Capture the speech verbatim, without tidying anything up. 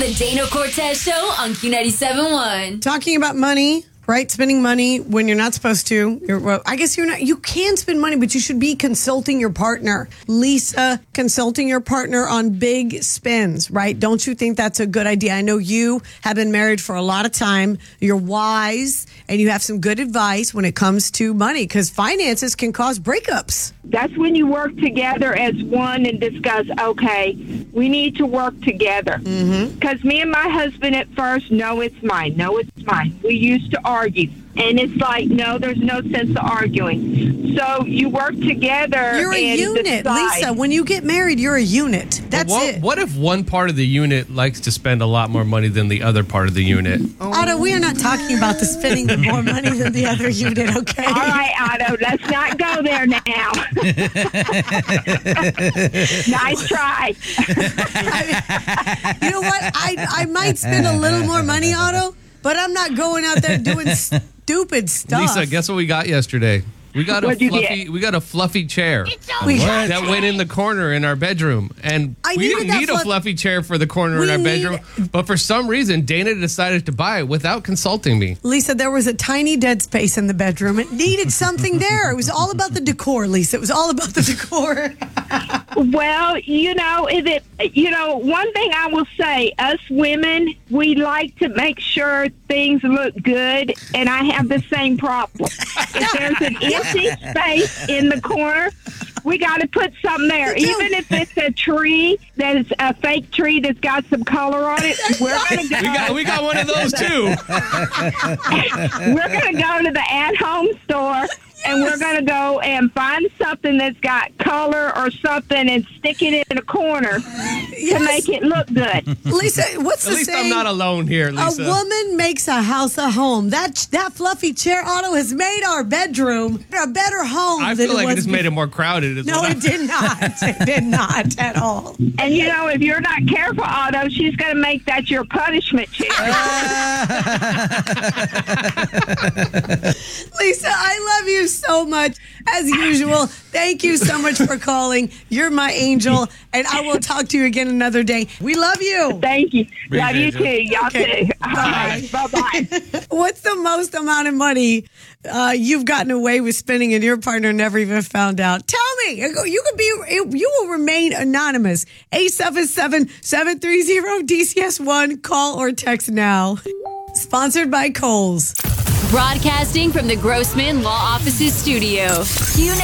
the Dana Cortez Show on Q ninety-seven point one. Talking about money, right? Spending money when you're not supposed to. You're, well, I guess you're not. You can spend money, but you should be consulting your partner. Lisa, consulting your partner on big spends, right? Don't you think that's a good idea? I know you have been married for a lot of time. You're wise, and you have some good advice when it comes to money, because finances can cause breakups. That's when you work together as one and discuss, okay, we need to work together. Because mm-hmm. me and my husband at first, no, it's mine. No, it's mine. We used to argue. And it's like, no, there's no sense of arguing. So you work together. You're a and unit, decide. Lisa. When you get married, you're a unit. That's what, it. What if one part of the unit likes to spend a lot more money than the other part of the unit? Oh. Otto, we are not talking about the spending more money than the other unit, okay? All right, Otto, let's not go there now. Nice try. I mean, you know what? I, I might spend a little more money, Otto, but I'm not going out there doing stupid stuff. Lisa, guess what we got yesterday? We got a What'd you fluffy. get? We got a fluffy chair We that got- went in the corner in our bedroom, and I we needed didn't that need a fluff- fluffy chair for the corner We in our need- bedroom. But for some reason, Dana decided to buy it without consulting me. Lisa, there was a tiny dead space in the bedroom. It needed something there. It was all about the decor, Lisa. It was all about the decor. Well, you know, if it, you know, one thing I will say, us women, we like to make sure things look good, and I have the same problem. If there's an empty space in the corner, we got to put something there. You do. Even if it's a tree that is a fake tree that's got some color on it, we're going to go. We got we got one of those too. We're going to go to the at-home store. And we're going to go and find something that's got color or something and stick it in a corner Yes. to make it look good. Lisa, what's At the least saying? I'm not alone here, Lisa. A woman makes a house a home. That that fluffy chair, Otto, has made our bedroom a better home I than feel like it was it just made it before. more crowded. is No, what I- it did not. It did not at all. And, you know, if you're not careful, Otto, she's going to make that your punishment chair. Lisa, I love you so much. As usual, thank you so much for calling. You're my angel, and I will talk to you again another day. We love you. Thank you. Love you, too. Appreciate Y'all, Okay. too. All right. Bye-bye. What's the most amount of money uh, you've gotten away with spending and your partner never even found out? Tell me. You could be. You will remain anonymous. eight seven seven, seven three zero, D C S one. Call or text now. Sponsored by Kohl's. Broadcasting from the Grossman Law Offices studio. Q